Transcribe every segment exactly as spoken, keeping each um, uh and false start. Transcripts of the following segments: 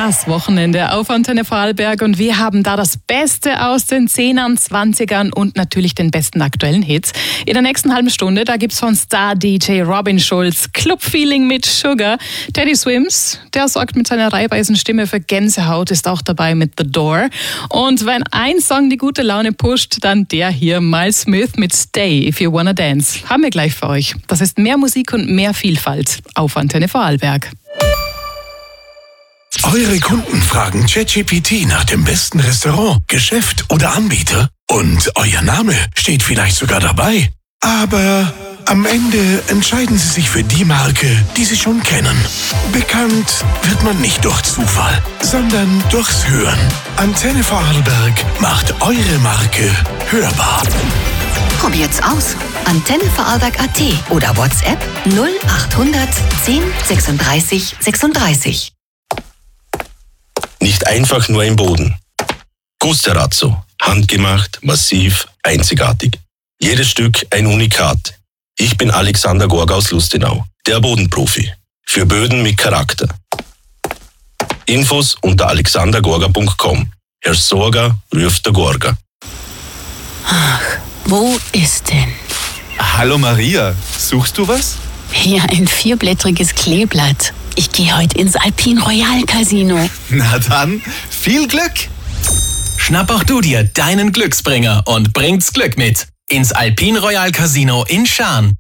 das Wochenende auf Antenne Vorarlberg und wir haben da das Beste aus den Zehnern, Zwanzigern und natürlich den besten aktuellen Hits. In der nächsten halben Stunde, da gibt's von Star-D J Robin Schulz Club-Feeling mit Sugar. Teddy Swims, der sorgt mit seiner reibeißen Stimme für Gänsehaut, ist auch dabei mit The Door. Und wenn ein Song die gute Laune pusht, dann der hier, Miles Smith mit Stay If You Wanna Dance. Haben wir gleich für euch. Das ist mehr Musik und mehr Vielfalt auf Antenne Vorarlberg. Eure Kunden fragen ChatGPT nach dem besten Restaurant, Geschäft oder Anbieter und euer Name steht vielleicht sogar dabei. Aber am Ende entscheiden sie sich für die Marke, die sie schon kennen. Bekannt wird man nicht durch Zufall, sondern durchs Hören. Antenne Vorarlberg macht eure Marke hörbar. Probiert's aus. Antenne Vorarlberg Punkt at oder WhatsApp null achthundert zehn sechsunddreißig sechsunddreißig. Nicht einfach nur im Boden. Gusterazzo. Handgemacht, massiv, einzigartig. Jedes Stück ein Unikat. Ich bin Alexander Gorga aus Lustenau, der Bodenprofi. Für Böden mit Charakter. Infos unter alexander gorga punkt com. Herr Sorga ruft der Gorga. Ach, wo ist denn? Hallo Maria, suchst du was? Hier ein vierblättriges Kleeblatt. Ich gehe heute ins Alpine Royal Casino. Na dann, viel Glück! Schnapp auch du dir deinen Glücksbringer und bringt's Glück mit ins Alpine Royal Casino in Schaan.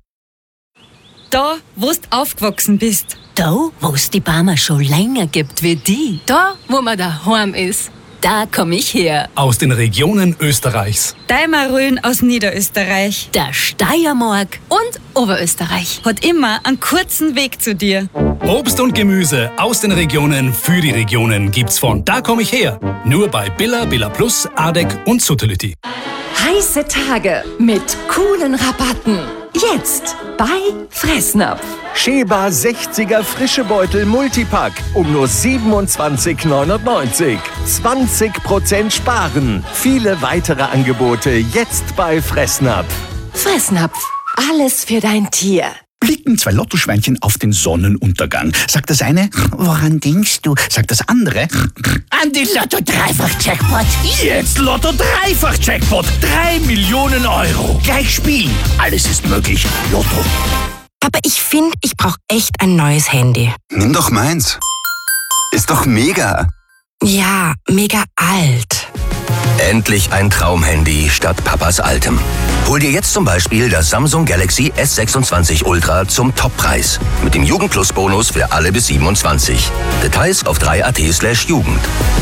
Da, wo du aufgewachsen bist. Da, wo es die Barmer schon länger gibt wie die. Da, wo man daheim ist. Da komme ich her. Aus den Regionen Österreichs. Deimarön aus Niederösterreich. Der Steiermark und Oberösterreich. Hat immer einen kurzen Weg zu dir. Obst und Gemüse aus den Regionen für die Regionen gibt's von Da komm ich her. Nur bei Billa, Billa Plus, Adek und Suttelütti. Heiße Tage mit coolen Rabatten. Jetzt bei Fressnapf. Sheba sechziger frische Beutel Multipack um nur siebenundzwanzig neunundneunzig. zwanzig Prozent sparen. Viele weitere Angebote jetzt bei Fressnapf. Fressnapf. Alles für dein Tier. Blicken zwei Lottoschweinchen auf den Sonnenuntergang. Sagt das eine, woran denkst du? Sagt das andere, an den Lotto-Dreifach-Jackpot. Jetzt Lotto-Dreifach-Jackpot. Drei Millionen Euro. Gleich spielen. Alles ist möglich. Lotto. Aber ich finde, ich brauche echt ein neues Handy. Nimm doch meins. Ist doch mega. Ja, mega alt. Endlich ein Traumhandy statt Papas altem. Hol dir jetzt zum Beispiel das Samsung Galaxy S sechsundzwanzig Ultra zum Toppreis. Mit dem Jugendplus-Bonus für alle bis siebenundzwanzig. Details auf drei punkt at slash Jugend.